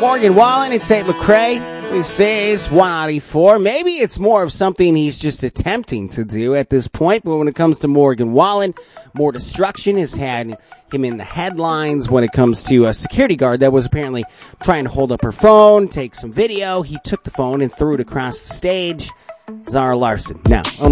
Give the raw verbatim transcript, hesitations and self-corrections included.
Morgan Wallen and Saint McCrae, he says one ninety-four. Maybe it's more of something he's just attempting to do at this point, but when it comes to Morgan Wallen, more destruction has had him in the headlines when it comes to a security guard that was apparently trying to hold up her phone, take some video. He took the phone and threw it across the stage. Zara Larson. Now,